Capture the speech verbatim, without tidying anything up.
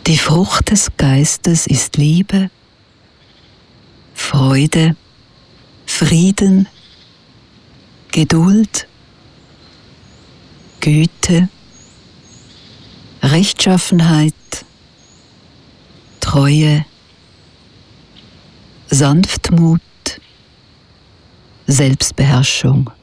Die Frucht des Geistes ist Liebe, Freude, Frieden, Geduld, Güte, Rechtschaffenheit, Treue, Sanftmut, Selbstbeherrschung.